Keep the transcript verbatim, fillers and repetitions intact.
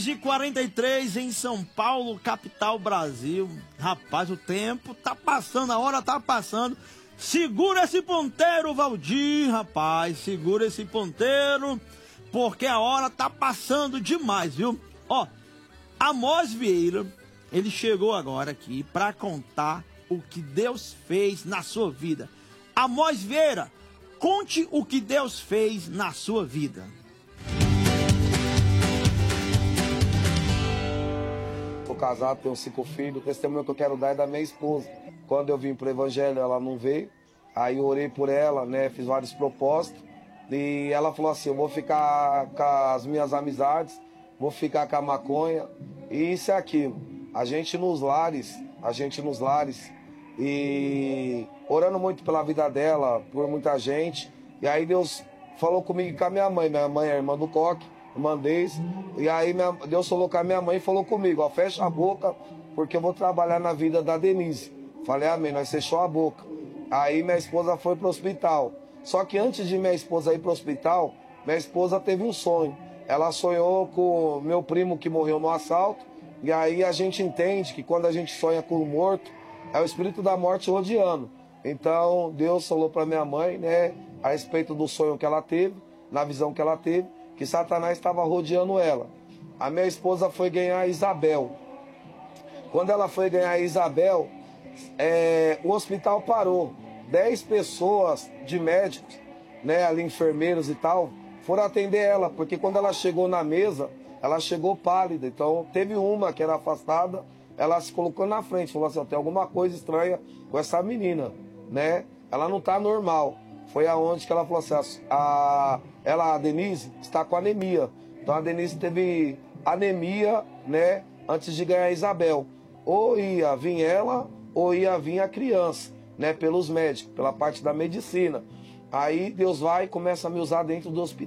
De quarenta e três em São Paulo, capital Brasil. Rapaz, o tempo tá passando, a hora tá passando. Segura esse ponteiro, Valdir, rapaz. Segura esse ponteiro, porque a hora tá passando demais, viu? Ó, Amós Vieira, ele chegou agora aqui para contar o que Deus fez na sua vida. Amós Vieira, conte o que Deus fez na sua vida. Sou casado, tenho cinco filhos. O testemunho que eu quero dar é da minha esposa. Quando eu vim para o evangelho, ela não veio. Aí eu orei por ela, né? Fiz vários propósitos. E ela falou assim, eu vou ficar com as minhas amizades, vou ficar com a maconha. E isso é aquilo. A gente nos lares, a gente nos lares. E orando muito pela vida dela, por muita gente. E aí Deus falou comigo e com a minha mãe. Minha mãe é irmã do Coque. Irmandez, e aí minha, Deus falou com a minha mãe e falou comigo, ó, fecha a boca, porque eu vou trabalhar na vida da Denise. Falei, amém, nós fechou a boca. Aí minha esposa foi pro hospital. Só que antes de minha esposa ir pro hospital, minha esposa teve um sonho. Ela sonhou com meu primo que morreu no assalto, e aí a gente entende que quando a gente sonha com o morto, é o espírito da morte rodeando. Então Deus falou para minha mãe, né, a respeito do sonho que ela teve, na visão que ela teve, que Satanás estava rodeando ela. A minha esposa foi ganhar a Isabel. Quando ela foi ganhar a Isabel, é, o hospital parou. Dez pessoas de médicos, né, ali enfermeiros e tal, foram atender ela, porque quando ela chegou na mesa, ela chegou pálida. Então teve uma que era afastada, ela se colocou na frente, falou assim, tem alguma coisa estranha com essa menina, né? Ela não está normal. Foi aonde que ela falou assim, a, ela, a Denise, está com anemia. Então a Denise teve anemia, né, antes de ganhar a Isabel. Ou ia vir ela, ou ia vir a criança, né, pelos médicos, pela parte da medicina. Aí Deus vai e começa a me usar dentro do hospital.